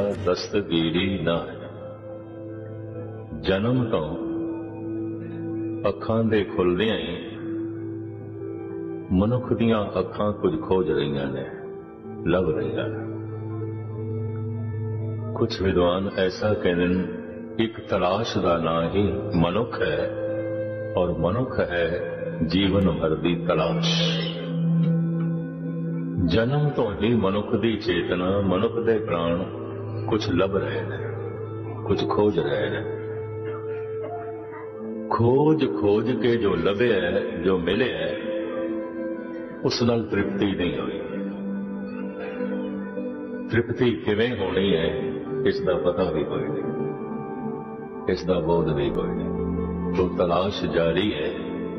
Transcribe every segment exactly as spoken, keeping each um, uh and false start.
ਦਸਤਗੀਰੀ ਨਾ ਹੈ। ਜਨਮ ਤੋਂ ਅੱਖਾਂ ਦੇ ਖੁੱਲ੍ਹਦਿਆਂ ਹੀ ਮਨੁੱਖ ਦੀਆਂ ਅੱਖਾਂ ਕੁਝ ਖੋਜ ਰਹੀਆਂ ਨੇ, ਲੱਭ ਰਹੀਆਂ ਨੇ। ਕੁਝ ਵਿਦਵਾਨ ਐਸਾ ਕਹਿੰਦੇ ਨੇ, ਇੱਕ ਤਲਾਸ਼ ਦਾ ਨਾਂ ਹੀ ਮਨੁੱਖ ਹੈ, ਔਰ ਮਨੁੱਖ ਹੈ ਜੀਵਨ ਭਰ ਦੀ ਤਲਾਸ਼। ਜਨਮ ਤੋਂ ਹੀ ਮਨੁੱਖ ਦੀ ਚੇਤਨਾ, ਮਨੁੱਖ ਦੇ ਪ੍ਰਾਣ ਕੁਝ ਲੱਭ ਰਹੇ ਨੇ, ਕੁਝ ਖੋਜ ਰਹੇ ਨੇ। ਖੋਜ ਖੋਜ ਕੇ ਜੋ ਲੱਭਿਆ, ਜੋ ਮਿਲਿਆ, ਉਸ ਨਾਲ ਤ੍ਰਿਪਤੀ ਨਹੀਂ ਹੋਈ। ਤ੍ਰਿਪਤੀ ਕਿਵੇਂ ਹੋਣੀ ਹੈ, ਇਸ ਦਾ ਪਤਾ ਵੀ ਕੋਈ ਨਹੀਂ, ਇਸ ਦਾ ਬੋਧ ਵੀ ਕੋਈ ਨਹੀਂ। ਤੋ ਤਲਾਸ਼ ਜਾਰੀ ਹੈ,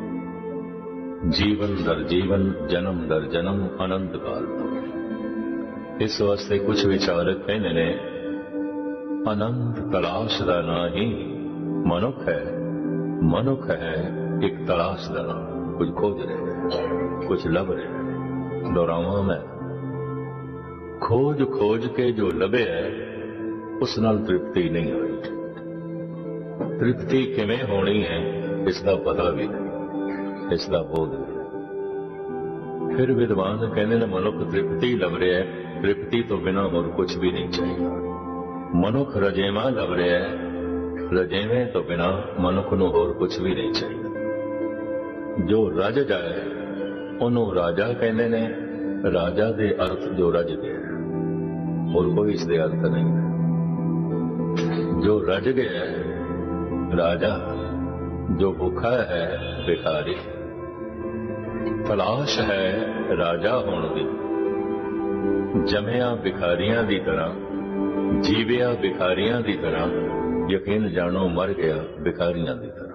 ਜੀਵਨ ਦਰ ਜੀਵਨ, ਜਨਮ ਦਰ ਜਨਮ, ਅਨੰਤ ਕਾਲ ਤੋਂ। ਇਸ ਵਾਸਤੇ ਕੁਝ ਵਿਚਾਰਕ ਕਹਿੰਦੇ ਨੇ, ਅਨੰਤ ਤਲਾਸ਼ ਦਾ ਨਾਂ ਹੀ ਮਨੁੱਖ ਹੈ। ਮਨੁੱਖ ਹੈ ਇੱਕ ਤਲਾਸ਼ ਦਾ ਨਾਂ, ਕੁਝ ਖੋਜ ਰਹੇ, ਕੁਝ ਲੱਭ ਰਹੇ। ਦੁਹਰਾਵਾਂ ਮੈਂ, ਖੋਜ ਖੋਜ ਕੇ ਜੋ ਲੱਭਿਆ, ਉਸ ਨਾਲ ਤ੍ਰਿਪਤੀ ਨਹੀਂ ਹੋਈ। ਤ੍ਰਿਪਤੀ ਕਿਵੇਂ ਹੋਣੀ ਹੈ, ਇਸ ਦਾ ਪਤਾ ਵੀ ਨਹੀਂ, ਇਸ ਦਾ ਬੋਧ ਵੀ। ਫਿਰ ਵਿਦਵਾਨ ਕਹਿੰਦੇ ਨੇ, ਮਨੁੱਖ ਤ੍ਰਿਪਤੀ ਲੱਭ ਰਿਹਾ ਹੈ, ਤ੍ਰਿਪਤੀ ਤੋਂ ਬਿਨਾਂ ਹੋਰ ਕੁਝ ਵੀ ਨਹੀਂ ਚਾਹੀਦਾ। ਮਨੁੱਖ ਰਜੇਵਾਂ ਲੱਭ ਰਿਹਾ ਹੈ, ਰਜੇਵੇਂ ਤੋਂ ਬਿਨਾਂ ਮਨੁੱਖ ਨੂੰ ਹੋਰ ਕੁਝ ਵੀ ਨਹੀਂ ਚਾਹੀਦਾ। ਜੋ ਰਜ ਜਾਏ ਉਹਨੂੰ ਰਾਜਾ ਕਹਿੰਦੇ ਨੇ। ਰਾਜਾ ਦੇ ਅਰਥ ਜੋ ਰਜ ਗਿਆ, ਹੋਰ ਕੋਈ ਇਸ ਦੇ ਅਰਥ ਨਹੀਂ ਹੈ। ਜੋ ਰਜ ਗਿਆ ਰਾਜਾ, ਜੋ ਭੁੱਖਾ ਹੈ ਭਿਖਾਰੀ। ਤਲਾਸ਼ ਹੈ ਰਾਜਾ ਹੋਣ ਦੀ, ਜੰਮਿਆ ਭਿਖਾਰੀਆਂ ਦੀ ਤਰ੍ਹਾਂ, ਜੀਵਿਆ ਭਿਖਾਰੀਆਂ ਦੀ ਤਰ੍ਹਾਂ, ਯਕੀਨ ਜਾਣੋ ਮਰ ਗਿਆ ਭਿਖਾਰੀਆਂ ਦੀ ਤਰ੍ਹਾਂ।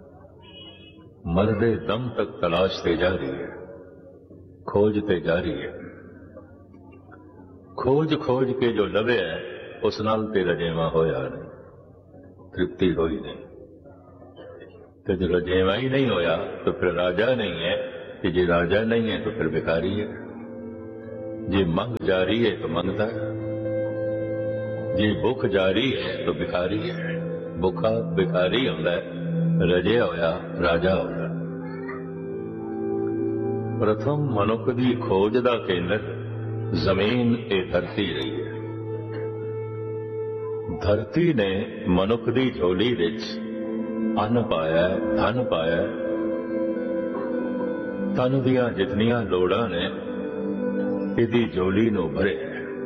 ਮਰਦੇ ਦਮ ਤੱਕ ਤਲਾਸ਼ ਤੇ ਜਾਰੀ ਹੈ, ਖੋਜ ਤੇ ਜਾਰੀ ਹੈ। ਖੋਜ ਖੋਜ ਕੇ ਜੋ ਲੱਭਿਆ, ਉਸ ਨਾਲ ਤੇ ਰਜੇਵਾਂ ਹੋਇਆ ਨਹੀਂ, ਤ੍ਰਿਪਤੀ ਹੋਈ ਨਹੀਂ। ਤੇ ਜੋ ਰਜੇਵਾਂ ਹੀ ਨਹੀਂ ਹੋਇਆ तो फिर राजा नहीं है, कि जे राजा नहीं है तो फिर भिखारी है। जे मंग जारी है तो मंगता है, जे भुख जारी है तो भिखारी है। भुखा भिखारी होता है, रजे होया राजा होया। प्रथम मनुख की खोज का केंद्र जमीन ए धरती रही है। धरती ने मनुख की झोली विच अन्न पाया, धन पाया, तन दियां जितनियां लोड़ां ने इहदी झोली नूं भरे,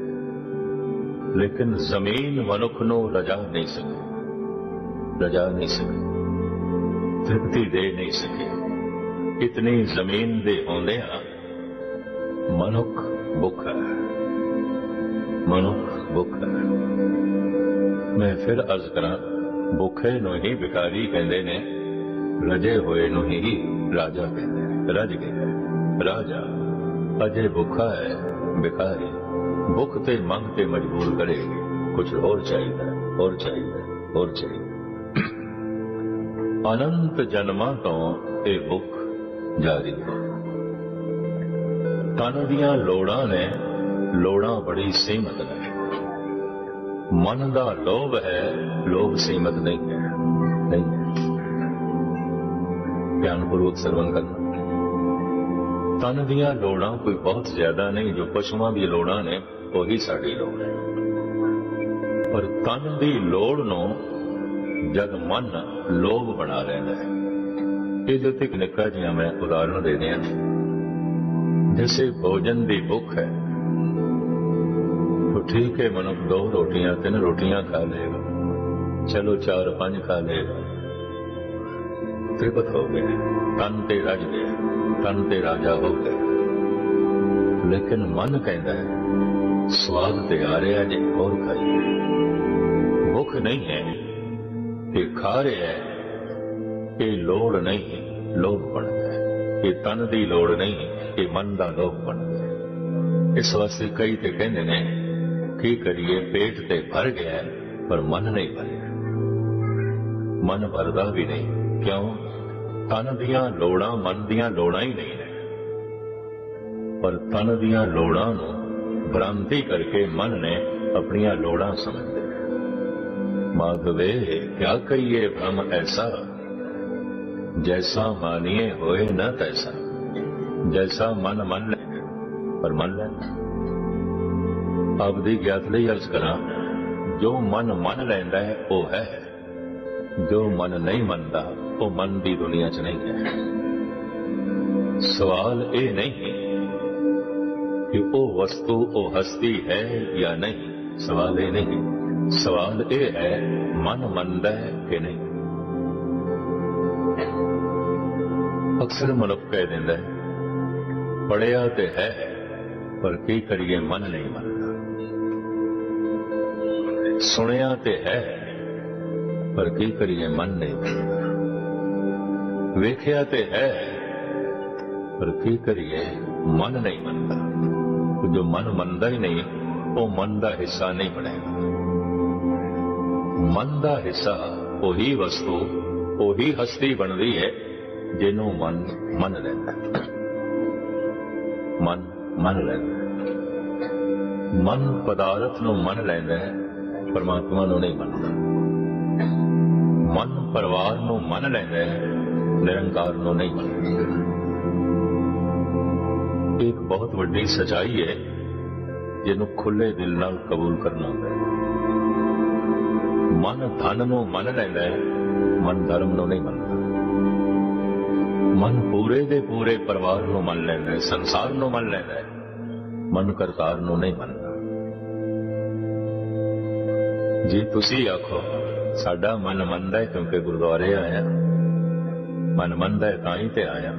लेकिन जमीन मनुख नूं रजा नहीं सकी, रजा नहीं सकी, तृप्ति दे नहीं सकी। इतनी जमीन दे होंदियां मनुख भुखा है, मनुख भुखा है। मैं फिर अर्ज करा, भुखे नूं ही भिखारी कहंदे ने, रजे होए नूं ही राजा कहंदे ने। रज गया राजा, अजे भुखा है भिखारी। भुख ते मंग ते मजबूर करेगी, कुछ और चाहिए, और चाहिए, और चाहिए। अनंत जन्मां तो ये भुख जारी है। तन दियां लोड़ां ने, लोड़ां बड़ी सीमित ने। मन का लोभ है, लोभ सीमित नहीं है, नहीं है। ध्यानपूर्वक श्रवण करना। तन दियां लोड़ां कोई बहुत ज्यादा नहीं, जो पशुओं की लोड़ां ने वही साड़ी लोड़ है। पर तन की लोड़ नूं जद मन लोभ बना लेंदा है। इहदे ते इक निक्का जिहा मैं उदाहरण दे दियां। जैसे भोजन की भुख है तो ठीक है, मनुख दो रोटियां तीन रोटियां खा लेगा, चलो चार पांच खा लेगा, तृप्त हो गए, तन ते रज गए, तन ते राजा हो गए। लेकिन मन कहता है स्वाद ते आ रहा जे और खाइए। भुख नहीं है कि खा रहा है, ये लोड़ नहीं, लोभ बन गया। ये तन की लोड़ नहीं, ये मन का लोभ बन गया। इस वास्ते कई तो कहते ने की करिए, पेट ते भर गया पर मन नहीं भरिया। मन भरदा भी नहीं, क्यों? तन दियां लोड़ां मन दियां लोड़ां ही नहीं ने। पर तन दियां लोड़ां नूं भ्रांति करके मन ने अपनियां लोड़ां समझते। माधवे क्या कहिए भ्रम ऐसा, जैसा मानिए होए न तैसा। जैसा मन मन ले पर मन ले। आप दी ज्ञात लई अर्ज करा, जो मन मन लैंदा है वो है, जो मन नहीं मनता वो मन की दुनिया च नहीं है। सवाल ये नहीं कि वो वस्तु वो हस्ती है या नहीं, सवाल ये नहीं, सवाल ये है मन मनदा है कि नहीं। अक्सर मनुख कह दिंदा है पढ़िया तो है पर की करिए मन नहीं मनता, सुनिया तो है पर की करिए मन नहीं मनता, वेख्या तो है पर की करिए मन नहीं मनता। जो मन मनता ही नहीं वो मन का हिस्सा नहीं बनेगा। मन का हिस्सा वही वस्तु वही हस्ती बनती है जिन्हों मन मन लेंदा। मन मन लेंदा, मन पदार्थ नूं मन लेंदा है, परमात्मा नूं नहीं मनदा। मन परिवार नूं मन लेंदा है, निरंकार नूं नहीं मनदा। एक बहुत वड्डी सच्चाई है जिन्हों खुले दिल नाल कबूल करना होता है। मन धन नूं मन लैंदा है, मन धर्म नूं नहीं मनदा। मन पूरे दे पूरे परिवार नूं मन लैंदा है, संसार नूं मन लैंदा है, मन करतार नूं नहीं मनदा। जी तुसी आखो साडा मन मनदा है क्योंकि गुरुद्वारे आया, मन मनदा है तां ही ते आया।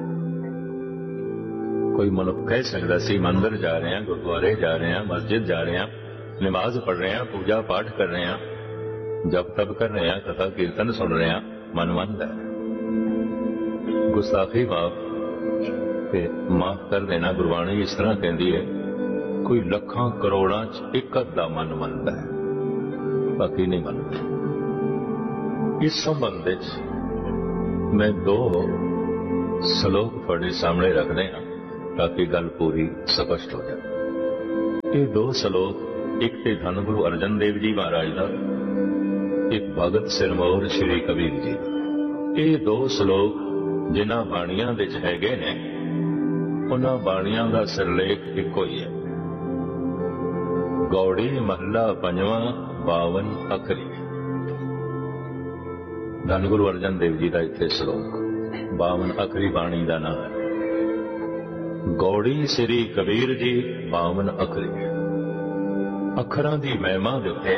कोई मनुख कह सकता सी मंदिर जा रहे हैं, गुरुद्वारे जा रहे हैं, मस्जिद जा रहे हैं, नमाज पढ़ रहे हैं, पूजा पाठ कर रहे हैं, जप तप कर रहे हैं, कथा कीर्तन सुन रहे हैं, मन मनदा है। गुस्ताखी माफ ते माफ कर देना, गुरबाणी इस तरह कहती है कोई लखां करोड़ां च एक अद्धा मन मनदा है, बाकी नहीं मनदा। इस संबंध मैं दो श्लोक थोड़े सामने रखते हैं ताकि गल पूरी स्पष्ट हो जाए। ये दो श्लोक, एक ते धन गुरु अर्जन देव जी महाराज का, एक भगत सिरमौर श्री कबीर जी। ये दो श्लोक जिन्हां बाणियां विच हैगे ने, उन्हां बाणियां का सिरलेख इको ही है। गौड़ी महला पंजवां बावन अखरी। धन गुरु अर्जन देव जी का इत्थे श्लोक, बावन अखरी बाणी का नाम है। गौड़ी श्री कबीर जी बावन अखरी। अखरां दी महिमा दे उत्ते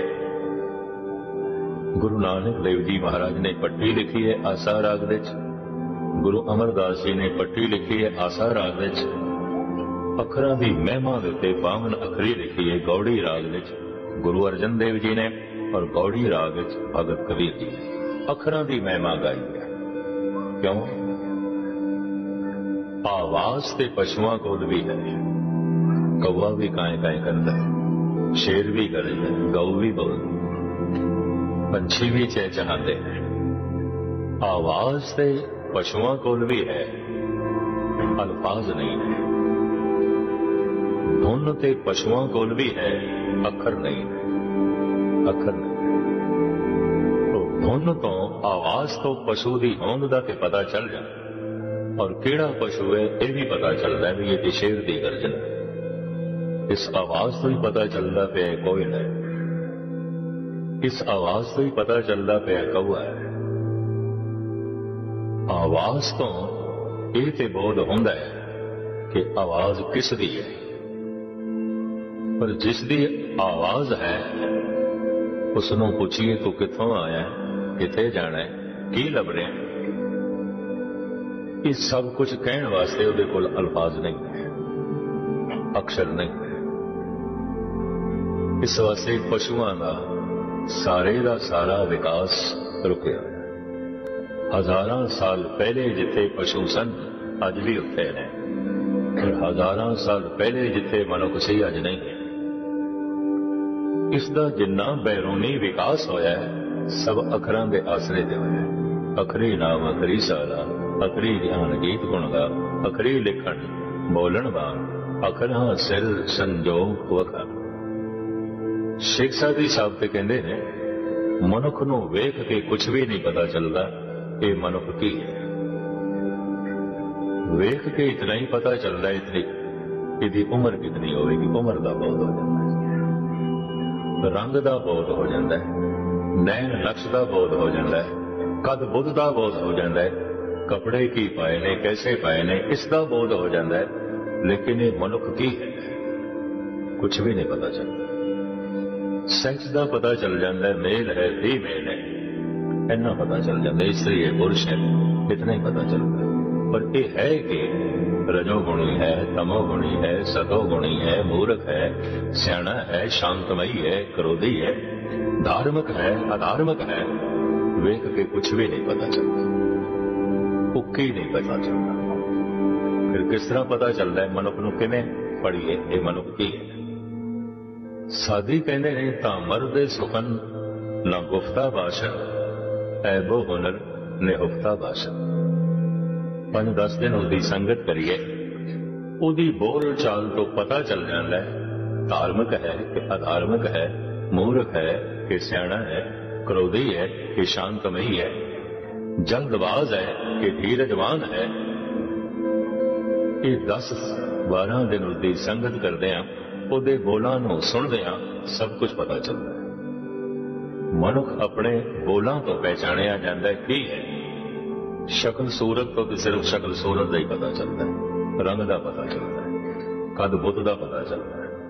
गुरु नानक देव जी महाराज ने पट्टी लिखी है आसा राग विच, गुरु अमरदास जी ने पट्टी लिखी है आसा राग विच। अखरां दी महिमा दे उत्ते बावन अखरी लिखी है गौड़ी राग विच गुरु अर्जन देव जी ने, और गौड़ी राग विच भगत कबीर जी ने अखरां दी महिमा गाई है। क्यों? आवाज ते पशुओं कोल भी है, कौवा भी काए काए करता है, शेर भी गरजदा है, गऊ भी बोलती, पंछी भी चहचहाते हैं। आवाज ते पशुओं कोल भी है, अल्फाज नहीं है। धुन ते पशुओं कोल भी है, अखर नहीं है, अखर नहीं। तो धुन तो आवाज तो पशु की होंद दा ते पता चल जाए, और केड़ा पशु है यह भी पता चलता है भी ये शेर की गर्जन है। इस आवाज तो ही पता चलता पे कोयल है, इस आवाज तो ही पता चलता पे कौआ है। आवाज तो ये ते बोध होंदा है कि आवाज किस दी है, पर जिसदी आवाज है उसनों पूछिए तू कित्थों आया है, किथे जाना है, की लभ रहे हैं। ये सब कुछ कहने वास्ते उहदे कोल अल्फाज नहीं है, अक्षर नहीं है। इस वास्ते पशुओं का सारे का सारा विकास रुकिया। हजारां साल पहले जिथे पशु सन अज भी उत्थे ने, और हजारां साल पहले जिथे मनुख सी अज नहीं है। इसका जिन्ना बैरूनी विकास होया है सब अखरां दे आसरे ते होया है। अखरी नाम अखरी सारा, अखरी ज्ञान गीत गुण गा, अखरी लिखण बोलन वांग, अखरां सिर संजोग वखा। शेख सादी साहब ते कहते हैं, मनुख नूं वेख के कुछ भी नहीं पता चलता ये मनुख की है। वेख के इतना ही पता चलता है इतनी इसकी उम्र कितनी होगी, उम्र का बहुत हो जाता है, रंग का बहुत हो जाता है, नैन नक्श का बहुत हो जाता है, कद बुद्ध का बहुत हो जाता है, कपड़े की पाए ने कैसे पाए ने इसका बोध हो जाता है। लेकिन ये मनुख की है कुछ भी नहीं पता चलता। सच का पता चल जाता है, मेल है फीमेल है इतना पता चल जाता है, स्त्री है पुरुष है इतना ही पता चलता है। पर ये है कि रजोगुणी है, तमोगुणी है, सतोगुणी है, मूर्ख है, सियाणा है, शांतमयी है, क्रोधी है, धार्मिक है, अधार्मिक है, वेख के कुछ भी नहीं पता चलता, उक्की नहीं पता चलता। फिर किस तरह पता चलता है मनुख नूं किवें पढ़ीए ये मनुख की है। साधी कहते हैं तां मर्दे सुखन ना गुफ्ता भाषण ऐबो हुनर निहुफ्ता भाषण। पंज दस दिन उसकी संगत करिए, उसकी बोल चाल तो पता चल जाता है धार्मिक है कि अधार्मिक है, मूर्ख है कि सियाणा है, क्रोधी है कि शांतमयी है, जल्दबाज है कि धीरजवान है। ये दस बारह दिन उसकी संगत करते हैं, ਉਹਦੇ ਬੋਲਾਂ ਨੂੰ ਸੁਣਦਿਆਂ सब कुछ पता चलता है। मनुख अपने बोलों तो पहचानिया जाता है की है। शक्ल सूरत तो सिर्फ शक्ल सूरत का ही पता चलता है, रंग का पता चलता है, कद बुद्ध का पता चलता है,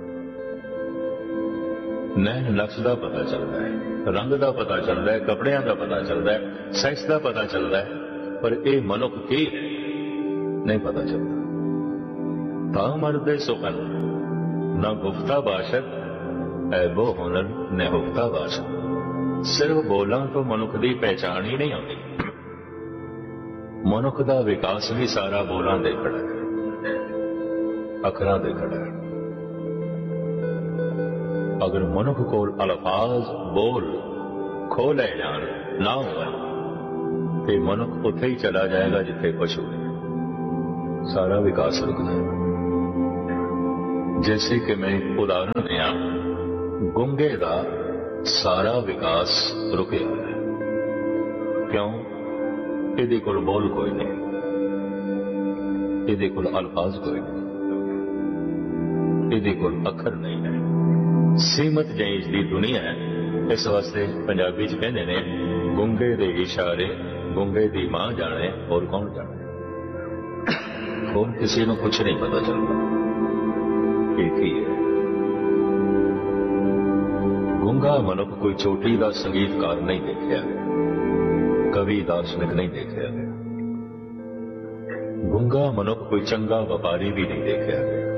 नैन नक्श का पता चलता है, रंग का पता चलता है, कपड़िया का पता चलता है, सैक्स का पता चलता है। पर यह मनुख की है नहीं पता चलता। ता मर्दे सुखन ना गुफ्ता भाषण ऐबो हुनर निहुफ्ता भाषण। सिर्फ बोलां तो मनुख की पहचान ही नहीं आती। मनुख का विकास भी सारा बोलां दे खड़ा है, अखरां दे खड़ा है। अगर मनुख को अल्फाज बोल खोले जान ना हो तो मनुख उत्थे ही चला जाएगा जिथे पशु है, सारा विकास रुक जाएगा। जैसे कि मैं एक उदाहरण दिया, गुंगे का सारा विकास रुके हुआ है। क्यों? इहदे कोल बोल कोई नहीं, इहदे कोल अल्फाज कोई नहीं, इहदे कोल अखर नहीं है, सीमित जही इसकी दुनिया है। इस वास्ते पंजाबी च कहते ने गुंगे दे इशारे गुंगे दी मां जाने और कौन जाने। और किसी को कुछ नहीं पता चलता एक ही है। गुंगा मनुख कोई चोटी का संगीतकार नहीं देखा गया, कवि दार्शनिक नहीं देखा गया। गुंगा मनुख कोई चंगा व्यापारी भी नहीं देखा गया,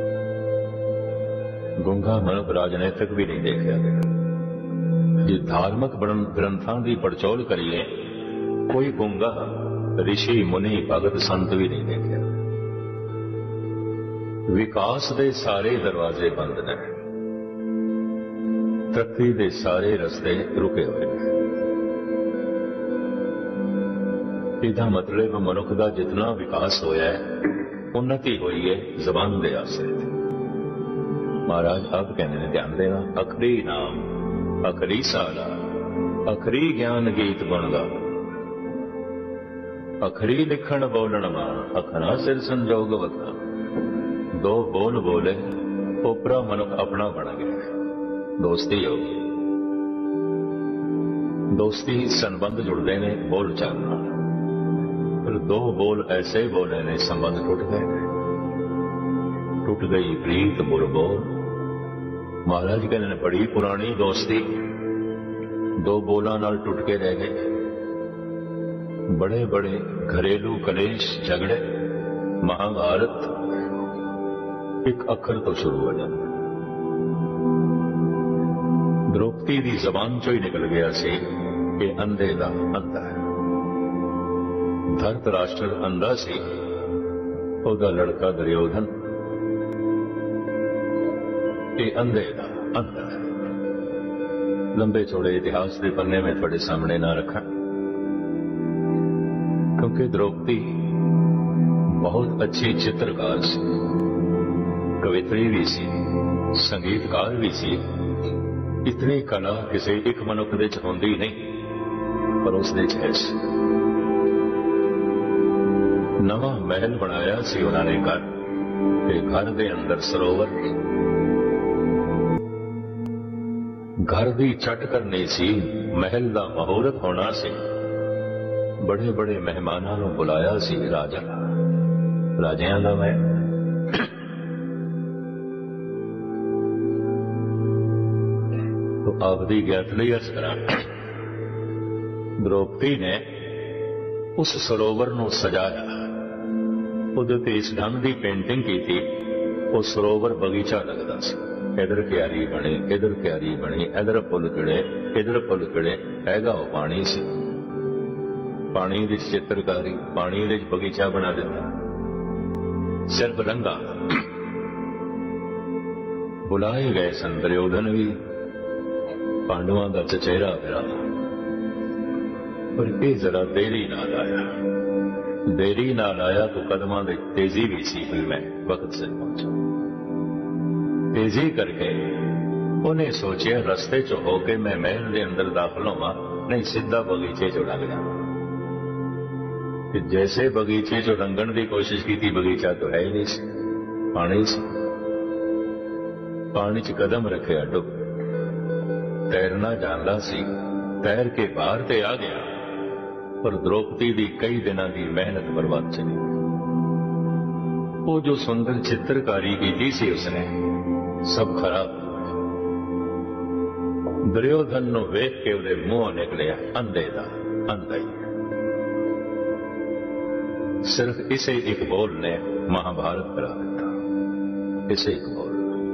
गुंगा मनुख राजनीतिक भी नहीं देखा गया। जे धार्मिक ग्रंथों की पड़चोल करिए, कोई गुंगा ऋषि मुनि भगत संत भी नहीं देखा। विकास दे सारे दरवाजे बंद ने, तरक्की दे सारे रस्ते रुके हुए हैं। इसका मतलब मनुख का जितना विकास होया है उन्नति हुई है जबान दे आसरे। महाराज आप कहने ने ध्यान देना, अखरी नाम अखरी साला अखरी ज्ञान गीत गुणगा, अखरी लिखण बोलण मां अखरा सिर संजोग वखा। दो बोल बोले ओपरा मनुख अपना बन गया, दोस्ती हो गई। दोस्ती संबंध जुड़ते ने बोल चालना, फिर दो बोल ऐसे बोले ने संबंध टूट गए, टूट गई प्रीत बुर बोल। महाराज कहने ने बड़ी पुरानी दोस्ती दो बोलों नाल टूट के रह गए। बड़े बड़े घरेलू कलेश झगड़े महाभारत एक अखर तो शुरू हो जाता। द्रौपदी की जबान चो ही निकल गया सी कि अंधे का अंधा है। धरतराष्ट्र अंधा सी, ओदा लड़का दुर्योधन ये अंधे का अंधा है। लंबे चौड़े इतिहास के पन्ने में थोड़े सामने ना रखा, क्योंकि द्रौपदी बहुत अच्छी चित्रकार सी, कवित्री भी सी, संगीतकार भी सी। इतनी कला किसी एक मनुख दे च होंदी नहीं, पर उस दे च है सी। नवा महल बनाया सी उन्होंने घर, ते घर दे अंदर सरोवर, घर दी चट करनी सी, महल दा महूरत होना सी। बड़े बड़े मेहमानों को बुलाया सी राजा, राजियां दा महल। तो आपदी ज्ञात लई अर्ज करा, द्रौपदी ने उस सरोवर नूं सजाया, उहदे ते इस ढंग दी पेंटिंग की थी, वो सरोवर बगीचा लगदा सी। इधर क्यारी बनी, इधर क्यारी बनी, इधर फुल खिड़े, इधर फुल खिड़े, हैगा वो पानी सी। पानी दी चित्रकारी, पानी दे बगीचा बना दिता। सिर्फ रंगा बुलाए गए सन दुर्योधन भी, पांडवों का चचेरा फिरा, पर यह जरा देरी नाल आया। देरी नाल आया तो कदमां दी तेजी भी सी, फिर मैं वक्त से पहुंचा। तेजी करके उन्हें सोचा रस्ते च होके मैं महल के अंदर दाखिल होवां, नहीं सीधा बगीचे चो लग जावां। जैसे बगीचे चो लंघण की कोशिश की थी, बगीचा तो है ही नहीं सी, पानी सी। पानी च कदम रखे डुब, तैरना जानदा सी, तैर के बाहर ते आ गया, पर द्रौपदी की कई दिनों की मेहनत बर्बाद चली। वो जो सुंदर चित्रकारी की सी उसने सब खराब। दुर्योधन नूं वेख के उहदे मुंहों निकलिया अंधे दा अंधा ही। सिर्फ इसे एक बोल ने महाभारत करा दिता, इसे एक बोल।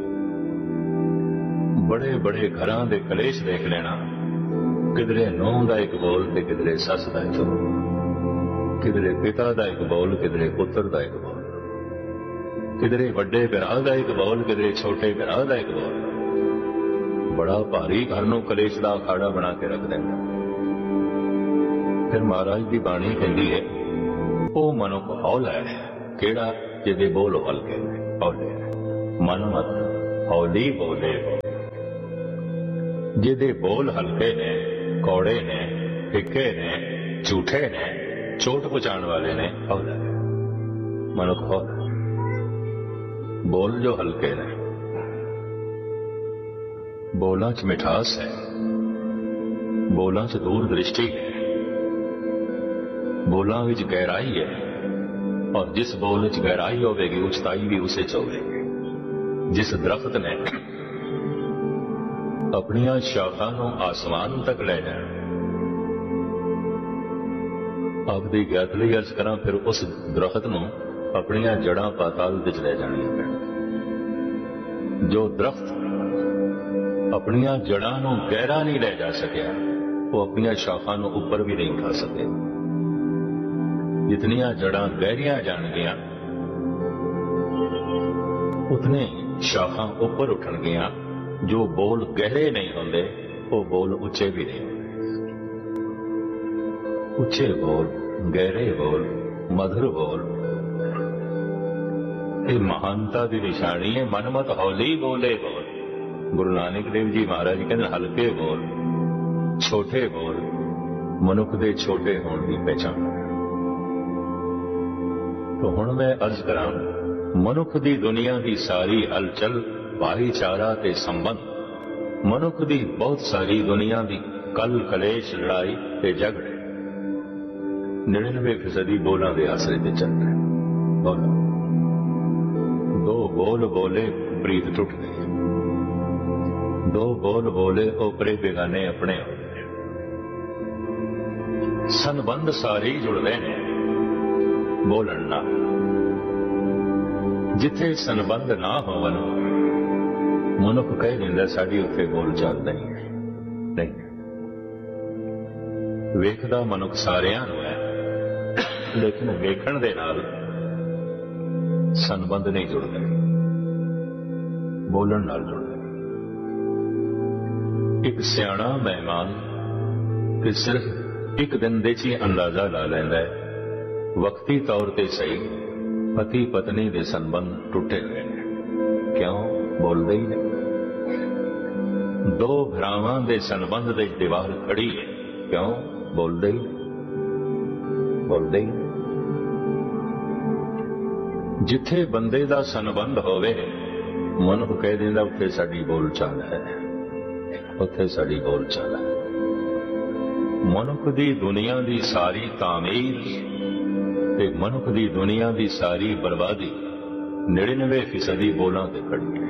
बड़े बड़े घरां दे कलेश देख लेना, किधरे नूंह दा एक बोल ते किधरे सस दा एक बोल, किधरे पिता दा एक बोल, किधरे पुत्र दा एक बोल, किधरे वड्डे भरा दा एक बोल, किधरे छोटे भरा दा एक बोल। बड़ा भारी घर नूं कलेश दा अखाड़ा बना के रख देंदा। फिर महाराज दी बाणी कहंदी है, ਉਹ ਮਨੁੱਖ ਹੌਲਾ ਹੈ ਕਿਹੜਾ ਜਿਹਦੇ ਬੋਲ ਹਲਕੇ ਨੇ, ਹੌਲੇ ਮਨ ਮਤ ਹੌਲੀ ਬੋਲੇ, ਜਿਹਦੇ ਬੋਲ ਹਲਕੇ ਨੇ, ਕੌੜੇ ਨੇ, ਫਿੱਕੇ ਨੇ, ਝੂਠੇ ਨੇ, ਚੋਟ ਪਹੁੰਚਾਉਣ ਵਾਲੇ ਨੇ, ਹੌਲਾ ਹੈ ਮਨੁੱਖ ਹੌਲਾ। ਬੋਲ ਜੋ ਹਲਕੇ ਨੇ, ਬੋਲਾਂ 'ਚ ਮਿਠਾਸ ਹੈ, ਬੋਲਾਂ 'ਚ ਦੂਰ ਦ੍ਰਿਸ਼ਟੀ ਹੈ, बोलों विच गहराई है, और जिस बोल विच गहराई होगी उचताई भी उसे च होगी। जिस दरख्त ने अपनिया शाखा नूं आसमान तक ले जाना, आपदी ज्ञात लई अर्ज करा, फिर उस दरख्त नूं अपनिया जड़ां पाताल विच ले जाणियां पैण। जो दरख्त अपनिया जड़ां नूं गहरा नहीं ले जा सकिया, वो अपनिया शाखा नूं उपर भी नहीं उठा सके। जितनियां जड़ां गहरियां जाणगियां, उतने शाखा उपर उठणगियां। जो बोल गहरे नहीं होंदे, वो बोल उच्चे भी नहीं होंदे। उच्चे बोल, गहरे बोल, मधुर बोल, ये महानता की निशानी है। मनमत हौली बोले बोल। गुरु नानक देव जी महाराज कहते हल्के बोल, छोटे बोल मनुख दे छोटे होने की पहचान। तो हुण मैं अर्ज करा, मनुख दी दुनिया की सारी हलचल, भाईचारा ते संबंध, मनुख दी बहुत सारी दुनिया की कल कलेश, लड़ाई ते झगड़े निन्यानवे फीसदी बोलों के आसरे ते चल रहे। बोलो दो बोल बोले प्रीत टुट गई, दो बोल बोले ओपरे बेगाने अपने हो गए। संबंध सारे जुड़ते हैं बोलन ना। जिथे संबंध ना होवन, मनुख कह दिंदा साडी उत्थे बोल चाल नहीं है। नहीं वेखदा मनुख सारियां नूं है, लेकिन वेखण दे नाल संबंध नहीं जुड़दे, बोलन नाल जुड़दे। एक सियाणा मेहमान ते सिर्फ एक दिन दे च अंदाजा ला लैंदा है, वक्ती तौर ते सही पति पत्नी के संबंध टुटे हुए हैं। क्यों बोलते ही नहीं। दो भरावां दे संबंध दे दीवार खड़ी है, क्यों बोलते ही नहीं, बोलते ही नहीं। जिथे बंदे दा संबंध होवे मनुख कह दिंदा उत्थे साडी बोल चाल है, उत्थे साडी बोल चाल है। मनुख दी दुनिया दी सारी तामीर ते मनुख दी दुनिया दी सारी बर्बादी निन्यानवे फीसदी बोलां ते खड़ी है।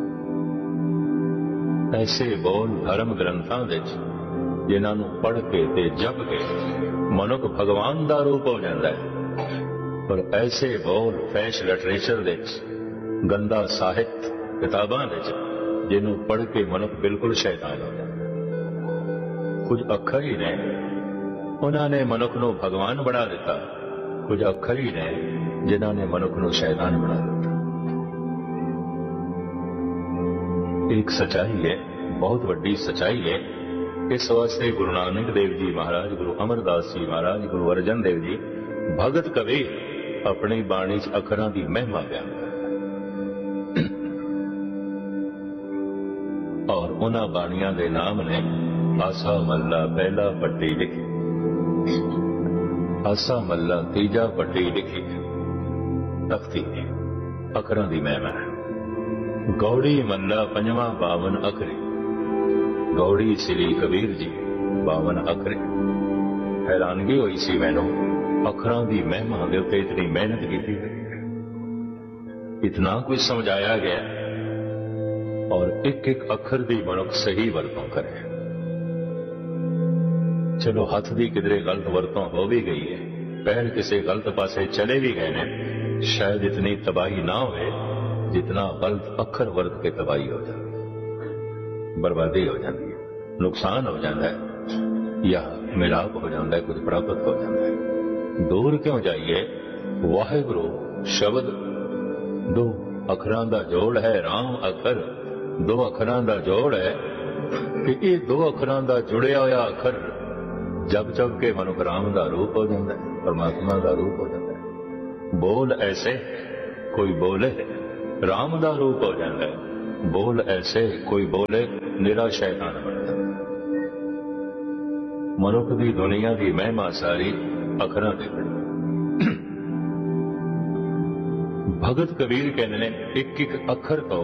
ऐसे बोल धर्म ग्रंथां विच जिन्हां नूं पढ़ के ते जप के मनुख भगवान दा रूप हो जांदा है, पर ऐसे बोल फैश लिटरेचर विच गंदा साहित्य किताबां विच जिन्हों पढ़ के मनुख बिल्कुल शैतान हो जाता। कुछ अखर ही ने उन्होंने मनुख नूं भगवान बना दिता, कुछ अखर ही ने जिन्हों ने मनुख नूं शैतान बना दिता। एक सच्चाई है, बहुत वड्डी सच्चाई है। इस वास्ते गुरु नानक देव जी महाराज, गुरु अमरदास जी महाराज, गुरु अर्जन देव जी भगत कवि अपनी बाणी च अखरां दी महिमा बयान करते और उन्हां बाणियां दे नाम ने आसा मल्ला पहला पट्टी लिखी, आसा मल्ला तीजा पट्टी लिखी, तख्ती अखरां दी महिमा है। गौड़ी मल्ला पंजवा बावन अखरे, गौड़ी श्री कबीर जी बावन अखरे। हैरानगी हुई सी मैनू अखरां दी महिमा दे उत्ते इतनी मेहनत की थी, इतना कुछ समझाया गया और एक एक अखर दी मनुख सही वरतों करे। चलो हथ दी किधरे गलत वरतों हो भी गई है, पैर किसी गलत पासे चले भी गए ने, शायद इतनी तबाही ना होए जितना गलत अखर वर्त के तबाही हो जाती है, बर्बादी हो जाती है, नुकसान हो जाता है या मिलाप हो जाता है, कुछ प्राप्त हो जाता है। दूर क्यों जाइए, वाहिगुरु शब्द दो अखरां दा जोड़ है, राम अखर दो अखरां दा जोड़ है कि ये दो अखरां दा जुड़िया होया अखर जब जब के मनुख राम दा रूप हो जाता है, परमात्मा दा रूप हो जाता है। बोल ऐसे कोई बोले राम दा रूप हो जाता है, बोल ऐसे कोई बोले निरा शैतान बन जाता है। मनुख दी दुनिया की महिमा सारी अखरां ते खड़ी। भगत कबीर कहने ने एक एक अखर तो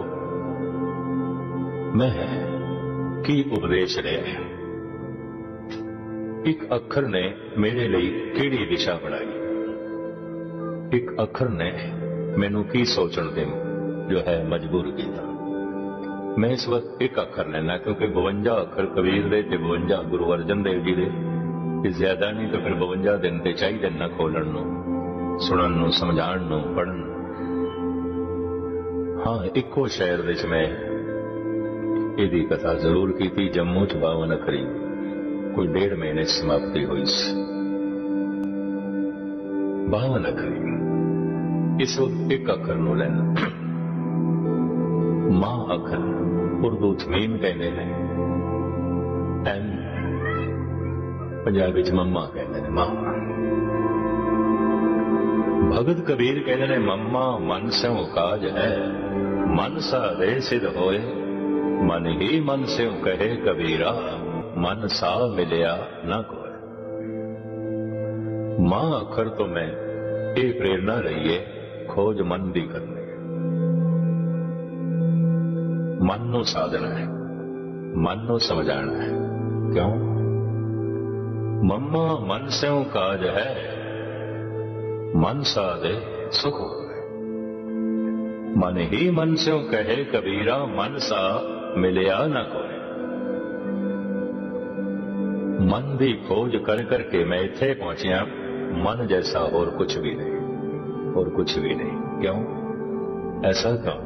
मैं की उपदेश लिया, एक अखर ने मेरे लिए केड़ी दिशा बनाई, एक अखर ने मैनू की सोचण दे जो है मजबूर किया। मैं इस वक्त एक अखर लेना क्योंकि बवंजा अखर कबीर दे ते बवंजा गुरु अर्जन देव जी दे, ज्यादा नहीं तो फिर बवंजा दिन ते चाहिए ना खोलण नूं, सुणन नूं, समझाण नूं, पढ़न। हाँ, इको शहर विच मैं इहदी कथा जरूर की, जम्मू च बावन अखरी कोई डेढ़ महीने समाप्ति हुई सी। बावन अखरी इस वक्त एक अखर नूं लेना, मां अखर उर्दू च मीम कहते हैं, एम पंजाबी च मम्मा कहते हैं, मां। भगत कबीर कहते हैं मम्मा मन स्यों काज है, मन सा दे सिद्ध होए, मन ही मन स्यों कहे कबीरा, मन सा मिलिया ना कोई। मां अखर तो मैं ये प्रेरणा रही है खोज मन दी करनी, मन नूं साधना है, मन नूं समझाना है। क्यों? मम्मा मन स्यों काज है, मन साधे सुख होवे, मन ही मन स्यों कहे कबीरा, मन सा मिलिया ना कोई। मन दी खोज कर करके मैं इत्थे पहुंचिया, मन जैसा और कुछ भी नहीं, और कुछ भी नहीं। क्यों? ऐसा क्यों?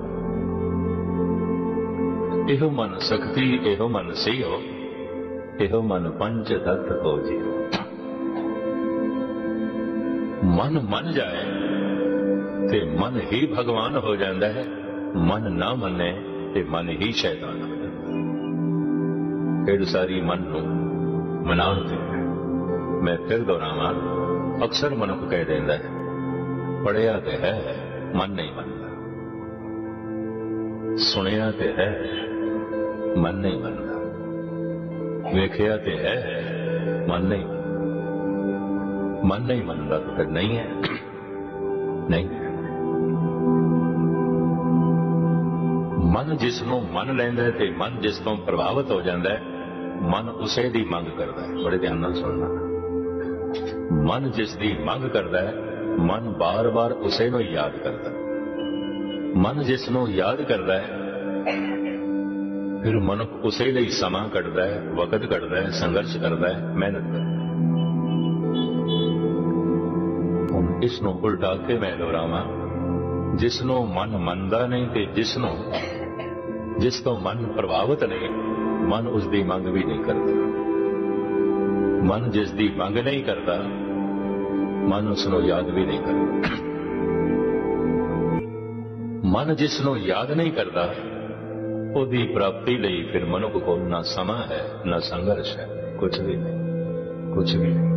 एहो मन शक्ति, एहो मन सियो, एहो मन पंच तत्व को जियो। मन मन जाए ते मन ही भगवान हो जाता है, मन ना मने ते मन ही शैतान हो जाता है। ढेर सारी मन नूं मनाउण ते मैं फिर दोहरावां, अक्सर मनुख कह देंदा है पढ़िया ते है मन नहीं मनता। ਸੁਣਿਆ ਤੇ ਹੈ, ਮਨ ਨਹੀਂ ਮੰਨਦਾ। ਵੇਖਿਆ ਤੇ ਹੈ, ਮਨ ਨਹੀਂ ਮਨ ਨਹੀਂ ਮੰਨਦਾ। ਤਾਂ ਫਿਰ ਨਹੀਂ ਹੈ, ਨਹੀਂ ਹੈ। ਮਨ ਜਿਸ ਨੂੰ ਮੰਨ ਲੈਂਦਾ ਤੇ ਮਨ ਜਿਸ ਤੋਂ ਪ੍ਰਭਾਵਿਤ ਹੋ ਜਾਂਦਾ ਹੈ, ਮਨ ਉਸੇ ਦੀ ਮੰਗ ਕਰਦਾ ਹੈ। ਬੜੇ ਧਿਆਨ ਨਾਲ ਸੁਣਨਾ। ਮਨ ਜਿਸ ਦੀ ਮੰਗ ਕਰਦਾ ਹੈ, ਮਨ ਬਾਰ-ਬਾਰ ਉਸੇ ਨੂੰ ਯਾਦ ਕਰਦਾ ਹੈ। ਮਨ ਜਿਸ ਨੂੰ ਯਾਦ ਕਰਦਾ ਹੈ, ਫਿਰ ਮਨੁੱਖ ਉਸੇ ਲਈ ਸਮਾਂ ਕੱਢਦਾ ਹੈ, ਵਕਤ ਕੱਢਦਾ ਹੈ, ਸੰਘਰਸ਼ ਕਰਦਾ ਹੈ, ਮਿਹਨਤ ਕਰਦਾ ਹੈ। ਹੁਣ ਇਸ ਨੂੰ ਉਲਟਾ ਕੇ ਮੈਂ ਦੁਹਰਾਵਾਂ, ਜਿਸ ਨੂੰ ਮਨ ਮੰਨਦਾ ਨਹੀਂ ਤੇ ਜਿਸ ਨੂੰ ਜਿਸ ਤੋਂ ਮਨ ਪ੍ਰਭਾਵਿਤ ਨਹੀਂ, ਮਨ ਉਸ ਦੀ ਮੰਗ ਵੀ ਨਹੀਂ ਕਰਦਾ। ਮਨ ਜਿਸ ਦੀ ਮੰਗ ਨਹੀਂ ਕਰਦਾ, ਮਨ ਉਸ ਨੂੰ ਯਾਦ ਵੀ ਨਹੀਂ ਕਰਦਾ। ਮਨ ਜਿਸ ਨੂੰ ਯਾਦ ਨਹੀਂ ਕਰਦਾ, ਉਹਦੀ ਪ੍ਰਾਪਤੀ ਲਈ ਫਿਰ ਮਨੁੱਖ ਕੋਲ ਨਾ ਸਮਾਂ ਹੈ, ਨਾ ਸੰਘਰਸ਼ ਹੈ, ਕੁਝ ਵੀ ਨਹੀਂ, ਕੁਝ ਵੀ ਨਹੀਂ।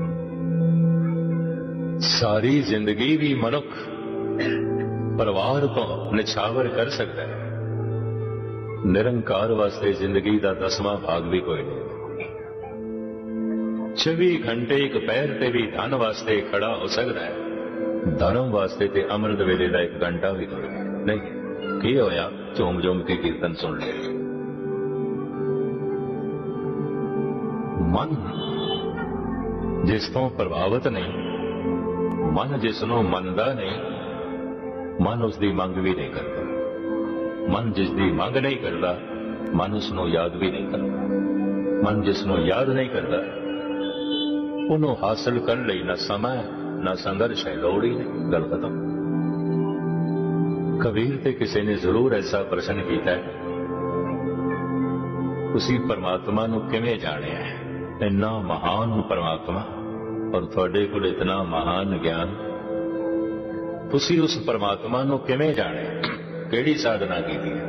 ਸਾਰੀ ਜ਼ਿੰਦਗੀ ਵੀ ਮਨੁੱਖ ਪਰਿਵਾਰ ਤੋਂ ਨਿਛਾਵਰ ਕਰ ਸਕਦਾ ਹੈ, ਨਿਰੰਕਾਰ ਵਾਸਤੇ ਜ਼ਿੰਦਗੀ ਦਾ ਦਸਵਾਂ ਭਾਗ ਵੀ ਕੋਈ ਨਹੀਂ। ਚੌਵੀ ਘੰਟੇ ਇੱਕ ਪੈਰ ਤੇ ਵੀ ਧਨ ਵਾਸਤੇ ਖੜਾ ਹੋ ਸਕਦਾ ਹੈ, ਧਰਮ ਵਾਸਤੇ ਤੇ ਅੰਮ੍ਰਿਤ ਵੇਲੇ ਦਾ ਇੱਕ ਘੰਟਾ ਵੀ ਨਹੀਂ। ਕੀ ਹੋਇਆ? ਝੂਮ ਝੂਮ ਕੇ ਕੀਰਤਨ ਸੁਣ ਲਿਆ। ਮਨ ਜਿਸ ਤੋਂ ਪ੍ਰਭਾਵਿਤ ਨਹੀਂ, ਮਨ ਜਿਸ ਨੂੰ ਮੰਨਦਾ ਨਹੀਂ, ਮਨ ਉਸ ਦੀ ਮੰਗ ਵੀ ਨਹੀਂ ਕਰਦਾ। ਮਨ ਜਿਸ ਦੀ ਮੰਗ ਨਹੀਂ ਕਰਦਾ, ਮਨ ਉਸ ਨੂੰ ਯਾਦ ਵੀ ਨਹੀਂ ਕਰਦਾ। ਮਨ ਜਿਸ ਨੂੰ ਯਾਦ ਨਹੀਂ ਕਰਦਾ, ਉਹਨੂੰ ਹਾਸਲ ਕਰਨ ਲਈ ਨਾ ਸਮਾਂ ਨਾ ਸੰਘਰਸ਼ ਹੈ, ਲੋੜ ਹੀ ਨਹੀਂ। ਗੱਲ ਖਤਮ। ਕਬੀਰ ਤੇ ਕਿਸੇ ਨੇ ਜ਼ਰੂਰ ਐਸਾ ਪ੍ਰਸ਼ਨ ਕੀਤਾ, ਤੁਸੀਂ ਪਰਮਾਤਮਾ ਨੂੰ ਕਿਵੇਂ ਜਾਣਿਆ? ਇੰਨਾ ਮਹਾਨ ਪਰਮਾਤਮਾ ਔਰ ਤੁਹਾਡੇ ਕੋਲ ਇਤਨਾ ਮਹਾਨ ਗਿਆਨ, ਤੁਸੀਂ ਉਸ ਪਰਮਾਤਮਾ ਨੂੰ ਕਿਵੇਂ ਜਾਣਿਆ? ਕਿਹੜੀ ਸਾਧਨਾ ਕੀਤੀ ਹੈ?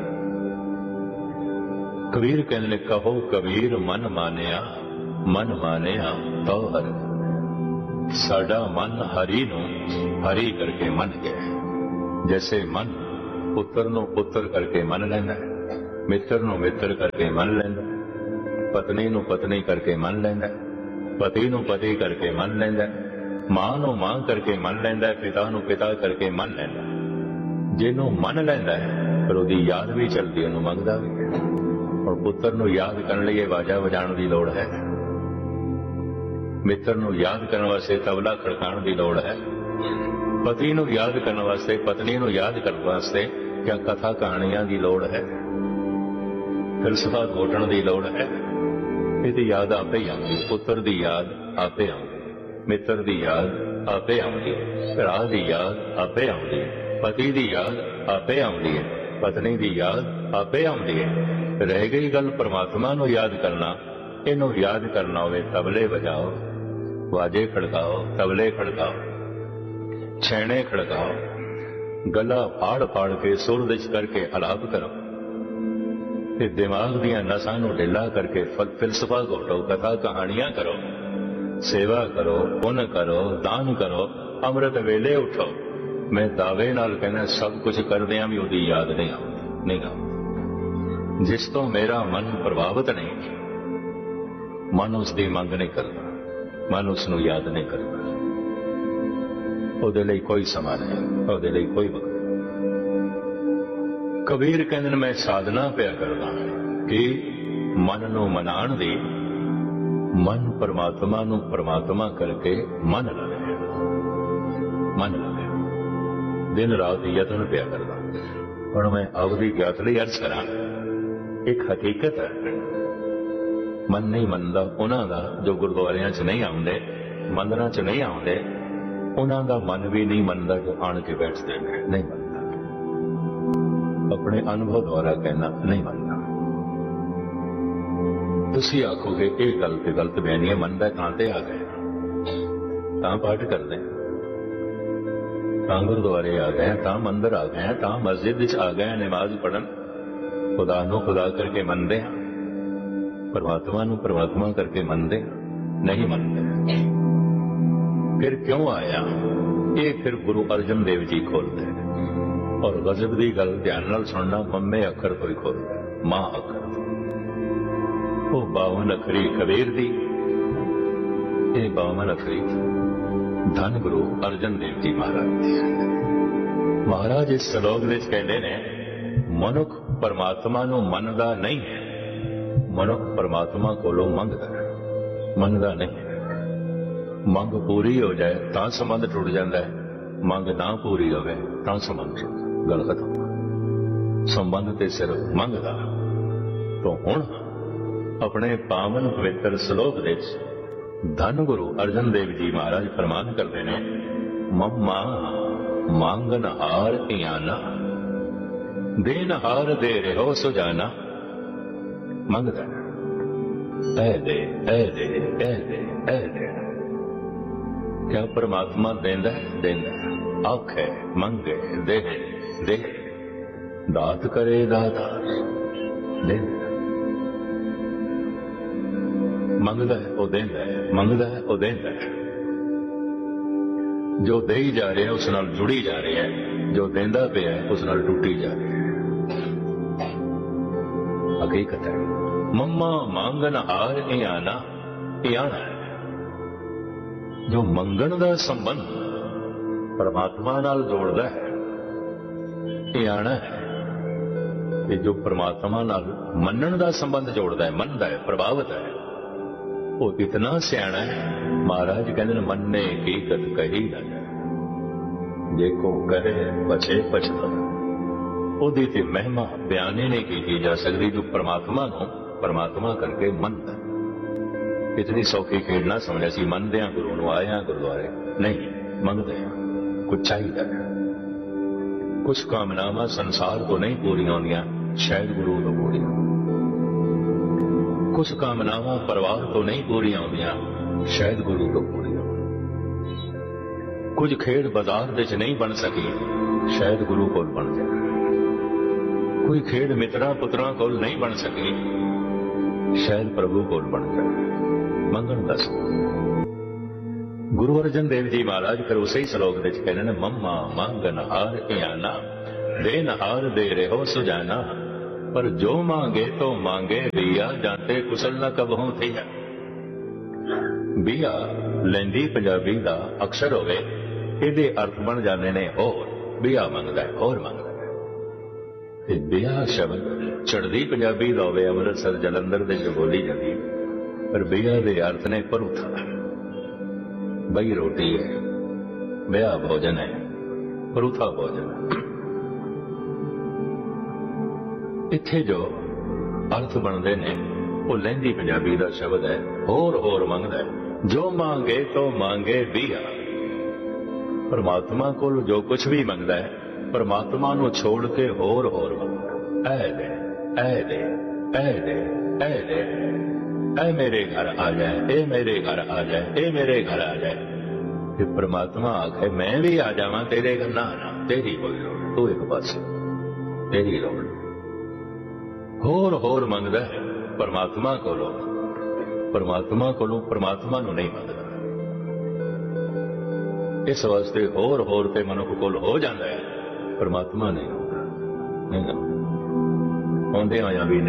ਕਬੀਰ ਕਹਿੰਦੇ ਨੇ, ਕਹੋ ਕਬੀਰ ਮਨ ਮਾਨਿਆ, ਮਨ ਮਾਨਿਆ ਤੋ ਹਰਿ। ਸਾਡਾ ਮਨ ਹਰੀ ਨੂੰ ਹਰੀ ਕਰਕੇ ਮੰਨ ਗਿਆ। ਜੈਸੇ ਮਨ ਪੁੱਤਰ ਨੂੰ ਪੁੱਤਰ ਕਰਕੇ ਮੰਨ ਲੈਂਦਾ, ਮਿੱਤਰ ਨੂੰ ਮਿੱਤਰ ਕਰਕੇ ਮੰਨ ਲੈਂਦਾ, ਪਤਨੀ ਨੂੰ ਪਤਨੀ ਕਰਕੇ ਮੰਨ ਲੈਂਦਾ, ਪਤੀ ਨੂੰ ਪਤੀ ਕਰਕੇ ਮੰਨ ਲੈਂਦਾ, ਮਾਂ ਨੂੰ ਮਾਂ ਕਰਕੇ ਮੰਨ ਲੈਂਦਾ, ਪਿਤਾ ਨੂੰ ਪਿਤਾ ਕਰਕੇ ਮੰਨ ਲੈਂਦਾ। ਜਿਹਨੂੰ ਮੰਨ ਲੈਂਦਾ ਹੈ, ਫਿਰ ਉਹਦੀ ਯਾਦ ਵੀ ਚੱਲਦੀ, ਉਹਨੂੰ ਮੰਗਦਾ ਵੀ ਹੈ। ਔਰ ਪੁੱਤਰ ਨੂੰ ਯਾਦ ਕਰਨ ਲਈ ਆਵਾਜ਼ਾਂ ਵਜਾਉਣ ਦੀ ਲੋੜ ਹੈ, ਮਿੱਤਰ ਨੂੰ ਯਾਦ ਕਰਨ ਵਾਸਤੇ ਤਬਲਾ ਖੜਕਾਉਣ ਦੀ ਲੋੜ ਹੈ, ਪਤੀ ਨੂੰ ਯਾਦ ਕਰਨ ਵਾਸਤੇ, ਪਤਨੀ ਨੂੰ ਯਾਦ ਕਰਨ ਵਾਸਤੇ ਕਿਆ ਕਥਾ ਕਹਾਣੀਆਂ ਦੀ ਲੋੜ ਹੈ, ਫਿਲਸਫਾ ਘੋਟਣ ਦੀ ਲੋੜ ਹੈ। ਇਹਦੀ ਯਾਦ ਆਪੇ ਹੀ ਆਉਂਦੀ, ਪੁੱਤਰ ਦੀ ਯਾਦ ਆਪੇ ਆਉਂਦੀ, ਮਿੱਤਰ ਦੀ ਯਾਦ ਆਪੇ ਆਉਂਦੀ, ਭਰਾ ਦੀ ਯਾਦ ਆਪੇ ਆਉਂਦੀ, ਪਤੀ ਦੀ ਯਾਦ ਆਪੇ ਆਉਂਦੀ ਹੈ, ਪਤਨੀ ਦੀ ਯਾਦ ਆਪੇ ਆਉਂਦੀ ਹੈ। ਰਹਿ ਗਈ ਗੱਲ ਪਰਮਾਤਮਾ ਨੂੰ ਯਾਦ ਕਰਨਾ। ਇਹਨੂੰ ਯਾਦ ਕਰਨਾ ਹੋਵੇ, ਤਬਲੇ ਵਜਾਓ, ਵਾਜੇ ਖੜਕਾਓ, ਤਬਲੇ ਖੜਕਾਓ, ਛੈਣੇ ਖੜਕਾਓ, ਗਲਾ ਫਾੜ ਫਾੜ ਕੇ ਸੁਰ ਵਿੱਚ ਕਰਕੇ ਅਲਾਪ ਕਰੋ, ਤੇ ਦਿਮਾਗ ਦੀਆਂ ਨਸਾਂ ਨੂੰ ਢਿੱਲਾ ਕਰਕੇ ਫਿਲਸਫਾ ਘੋਟੋ, ਕਥਾ ਕਹਾਣੀਆਂ ਕਰੋ, ਸੇਵਾ ਕਰੋ, ਪੁੰਨ ਕਰੋ, ਦਾਨ ਕਰੋ, ਅੰਮ੍ਰਿਤ ਵੇਲੇ ਉਠੋ। ਮੈਂ ਦਾਅਵੇ ਨਾਲ ਕਹਿੰਦਾ, ਸਭ ਕੁਝ ਕਰਦਿਆਂ ਵੀ ਉਹਦੀ ਯਾਦ ਨਹੀਂ ਆਉਂਦੀ, ਨਹੀਂ ਆਉਂਦੀ। ਜਿਸ ਤੋਂ ਮੇਰਾ ਮਨ ਪ੍ਰਭਾਵਿਤ ਨਹੀਂ, ਮਨ ਉਸ ਦੀ ਮੰਗ ਨਹੀਂ ਕਰਦਾ, ਮਨ ਉਸ ਨੂੰ ਯਾਦ ਨਹੀਂ ਕਰਦਾ। ਉਹਦੇ ਲਈ ਕੋਈ ਸਮਾਂ ਨਹੀਂ, ਉਹਦੇ ਲਈ ਕੋਈ ਵਕਤ। ਕਬੀਰ ਕਹਿੰਦੇ ਨੇ, ਮੈਂ ਸਾਧਨਾ ਪਿਆ ਕਰਦਾ ਕਿ ਮਨ ਨੂੰ ਮਨਾਉਣ ਦੀ, ਮਨ ਪਰਮਾਤਮਾ ਨੂੰ ਪਰਮਾਤਮਾ ਕਰਕੇ ਮੰਨ ਲਵੇ, ਮੰਨ ਲਵੇ। ਦਿਨ ਰਾਤ ਯਤਨ ਪਿਆ ਕਰਦਾ। ਹੁਣ ਮੈਂ ਆਪਦੀ ਗਿਆਤ ਲਈ ਅਰਜ਼ ਕਰਾਂ, ਇੱਕ ਹਕੀਕਤ ਹੈ, ਮਨ ਨਹੀਂ ਮੰਨਦਾ ਉਹਨਾਂ ਦਾ ਜੋ ਗੁਰਦੁਆਰਿਆਂ 'ਚ ਨਹੀਂ ਆਉਂਦੇ, ਮੰਦਰਾਂ 'ਚ ਨਹੀਂ ਆਉਂਦੇ, ਉਹਨਾਂ ਦਾ ਮਨ ਵੀ ਨਹੀਂ ਮੰਨਦਾ ਜੋ ਆਣ ਕੇ ਬੈਠਦੇ ਨੇ, ਨਹੀਂ ਮੰਨਦਾ। ਆਪਣੇ ਅਨੁਭਵ ਦੁਆਰਾ ਕਹਿਣਾ, ਨਹੀਂ ਮੰਨਦਾ। ਤੁਸੀਂ ਆਖੋਗੇ ਇਹ ਗੱਲ ਤੇ ਗਲਤ ਬਿਆਨੀ ਹੈ, ਮੰਨਦਾ ਤਾਂ ਤੇ ਆ ਗਏ, ਤਾਂ ਪਾਠ ਕਰਦੇ, ਤਾਂ ਗੁਰਦੁਆਰੇ ਆ ਗਏ, ਤਾਂ ਮੰਦਰ ਆ ਗਏ, ਤਾਂ ਮਸਜਿਦ ਵਿੱਚ ਆ ਗਏ, ਨਮਾਜ਼ ਪੜ੍ਹਨ, ਖੁਦਾ ਨੂੰ ਖੁਦਾ ਕਰਕੇ ਮੰਨਦੇ ਹਾਂ, ਪਰਮਾਤਮਾ ਨੂੰ ਪਰਮਾਤਮਾ ਕਰਕੇ ਮੰਨਦੇ ਨਹੀਂ ਮੰਨਦੇ। ਫਿਰ ਕਿਉਂ ਆਇਆ? ਇਹ ਫਿਰ ਗੁਰੂ ਅਰਜਨ ਦੇਵ ਜੀ ਖੋਲਦੇ। और गजब की गल ध्यान नाल सुनना, मम्मे अखर तो ही खोल मां अखर तो वो बावन अखरी कबीर दी, ये बावन अखरी धन गुरु अर्जन देव जी महाराज दी। महाराज इस श्लोक में कहते ने मनुख परमात्मा नूं मनदा नहीं है, मनुख परमात्मा कोलों मंगदा है, मनदा नहीं है। मंग पूरी हो जाए तां संबंध टुट जाता है, मंग ना पूरी होवे तां संबंध टुट, गल खत्म। संबंध ते सिर्फ मंगदा। तो हुण अपने पावन पवित्र श्लोक दे धन गुरु अर्जन देव जी महाराज फरमान करते हैं, मम्मा मांगन हार इयाना, देन हार दे रहो सुजाना। मंगदा ऐ दे ऐ दे ऐ दे ऐ दे। क्या परमात्मा देंदा देंदा, आखे मंगे दे दे, दात करे दाता दे। मंगदा है वो देंदा है, मंगदा है वो देंदा है। जो दे ही जा रहा है उस नाल जुड़ी जा रही है, जो देंदा पिया है उस नाल टुटी जा रही है। हकीकत है। मम्मा मांगन हार ए आना, ए आना है। जो मंगण दा संबंध परमात्मा नाल जोड़दा है, ये आना है। ये जो परमात्मा नाल मनण दा संबंध जोड़दा है, मनदा है, प्रभावित है, वो इतना सियाणा है। महाराज कहते मन्ने की गत कही न जाए, देखो करे बचे पछता। ओदी ते महिमा बयाने नहीं की जा सकती। जो परमात्मा को परमात्मा करके मनदा, इतनी सौखी खेड ना समझा सी मनदे आ गुरु नूं, आए आ गुरुद्वारे नहीं, मंगदे कुछ चाहिए। कुछ कामनावां संसार तो नहीं पूरी होंदियां, शायद गुरु तो पूरी। कुछ कामनावां परिवार तो नहीं पूरी होंदियां, शायद गुरु तो पूरी। कुछ खेड बाजार विच नहीं बन सकी, शायद गुरु कोल बन जाए। कोई खेड मित्रा पुत्रा कोल नहीं बन सकी, शायद प्रभु कोल बन जाए। मंगण दस गुरु अर्जन देव जी महाराज फिर उसे ही श्लोक विच कहते हैं, मम्मा मांगन हार इयाना, देन हार दे रहो सुजाना। पर जो मांगे तो मांगे बिया, जाते कुशल न कबहू थिया। बिया लैंदी पंजाबी का अक्षर होवे, इहदे अर्थ बन जाने ने होर। बिया मंगदा है, होर मंगदा है। बिया शब्द चढ़दी पंजाबी का होवे, अमृतसर जलंधर दे जो बोली जाती, पर बिया दे अर्थ ने परूथा। बई रोटी है, बिया भोजन है, परूथा भोजन है। इत्थे जो अर्थ बनते ने वो लहंदी पंजाबी का शब्द है, होर होर मंगदा है। जो मांगे तो मांगे बिया। परमात्मा को जो कुछ भी मंगदा है, परमात्मा नूं छोड़ के होर होर मंगदा। ऐ दे ऐ दे ऐ दे ऐ दे, ऐ मेरे घर आ जाए, ए मेरे घर आ जाए, ए मेरे घर आ जाए। फिर परमात्मा आखे मैं भी आ जावा तेरे घर। ना ना, तेरी कोई लोड़, तू एक पासे, तेरी लोड़। होर होर मंगदा है परमात्मा कोलों, परमात्मा कोलों परमात्मा नूं नहीं मंगदा। इस वास्ते होर होर ते मनुख कोल हो जाता है, परमात्मा नहीं होता, नहीं होता। आउंदे आया भी